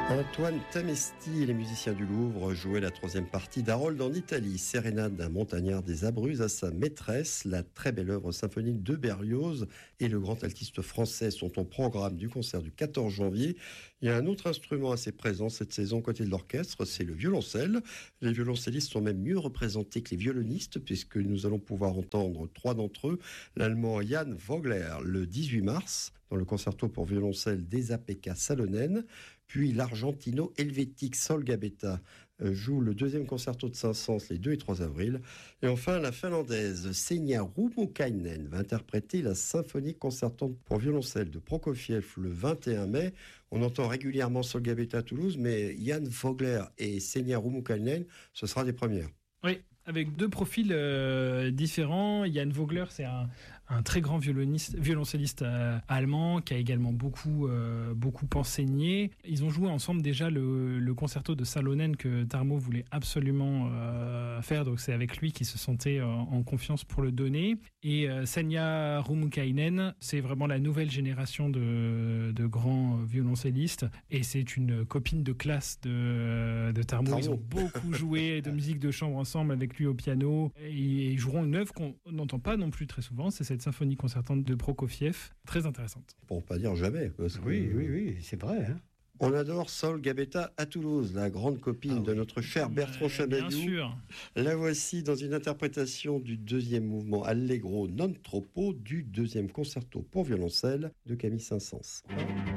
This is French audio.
Antoine Tamesti et les musiciens du Louvre jouaient la troisième partie d'Harold en Italie, sérénade d'un montagnard des Abruzzes à sa maîtresse. La très belle œuvre symphonique de Berlioz et le grand altiste français sont au programme du concert du 14 janvier. Il y a un autre instrument assez présent cette saison côté de l'orchestre, c'est le violoncelle. Les violoncellistes sont même mieux représentés que les violonistes puisque nous allons pouvoir entendre trois d'entre eux. L'allemand Jan Vogler le 18 mars dans le concerto pour violoncelle d'Esa-Pekka Salonen, puis l'argentino-helvétique Sol Gabetta joue le deuxième concerto de Saint-Saëns les 2 et 3 avril. Et enfin, la finlandaise Seija Rummukainen va interpréter la symphonie concertante pour violoncelle de Prokofiev le 21 mai. On entend régulièrement Sol Gabetta à Toulouse, mais Jan Vogler et Seija Rummukainen, ce sera des premières. Oui, avec deux profils différents. Jan Vogler, c'est un très grand violoncelliste allemand qui a également beaucoup enseigné. Ils ont joué ensemble déjà le concerto de Salonen que Tarmo voulait absolument faire, donc c'est avec lui qu'il se sentait en confiance pour le donner. Et Seija Rummukainen, c'est vraiment la nouvelle génération de grands violoncellistes et c'est une copine de classe de Tarmo. Ils ont beaucoup joué de musique de chambre ensemble avec lui au piano et ils joueront une œuvre qu'on n'entend pas non plus très souvent, c'est cette symphonie concertante de Prokofiev, très intéressante. Pour pas dire jamais. Parce que... Oui, c'est vrai. Hein. On adore Sol Gabetta à Toulouse, la grande copine de notre cher Bertrand Chamaillou. Bien sûr. La voici dans une interprétation du deuxième mouvement Allegro non troppo du deuxième concerto pour violoncelle de Camille Saint-Saëns.